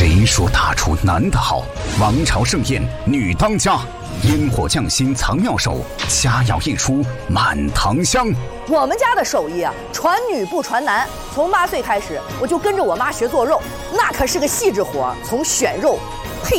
谁说大厨男的好？王朝盛宴女当家，烟火匠心藏妙手，佳肴一出满堂香。 我们家的手艺啊，传女不传男。从8岁开始，我就跟着我妈学做肉，那可是个细致活，从选肉